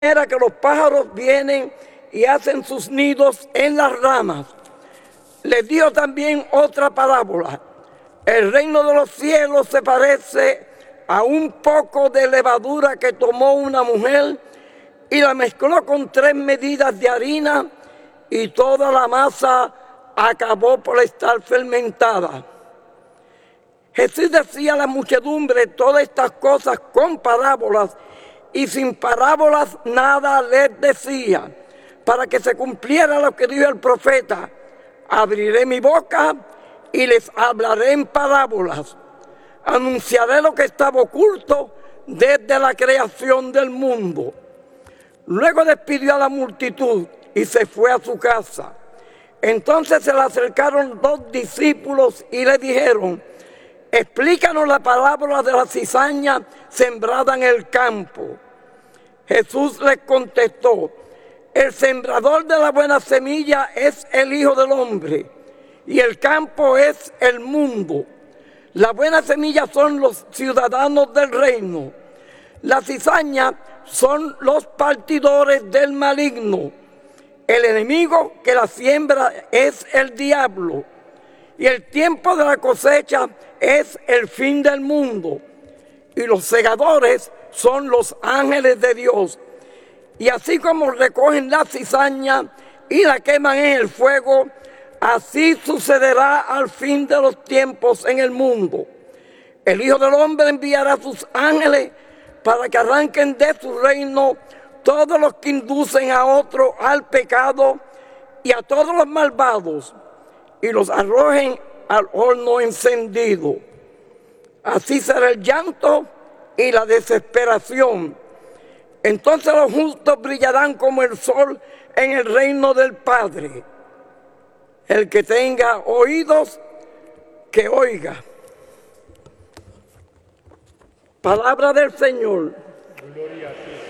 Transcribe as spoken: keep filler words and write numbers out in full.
Era que los pájaros vienen y hacen sus nidos en las ramas. Les dio también otra parábola. El reino de los cielos se parece a un poco de levadura que tomó una mujer y la mezcló con tres medidas de harina y toda la masa acabó por estar fermentada. Jesús decía a la muchedumbre todas estas cosas con parábolas, y sin parábolas nada les decía, para que se cumpliera lo que dijo el profeta: abriré mi boca y les hablaré en parábolas, anunciaré lo que estaba oculto desde la creación del mundo. Luego despidió a la multitud y se fue a su casa. Entonces se le acercaron dos discípulos y le dijeron: explícanos la parábola de la cizaña sembrada en el campo. Jesús les contestó: el sembrador de la buena semilla es el Hijo del Hombre, y el campo es el mundo. La buena semilla son los ciudadanos del reino. La cizaña son los partidores del maligno. El enemigo que la siembra es el diablo. Y el tiempo de la cosecha es el fin del mundo. Y los segadores son los ángeles de Dios. Y así como recogen la cizaña y la queman en el fuego, así sucederá al fin de los tiempos en el mundo. El Hijo del Hombre enviará a sus ángeles para que arranquen de su reino todos los que inducen a otro al pecado y a todos los malvados, y los arrojen al horno encendido. Así será el llanto y la desesperación. Entonces los justos brillarán como el sol en el reino del Padre. El que tenga oídos, que oiga. Palabra del Señor. Gloria a ti.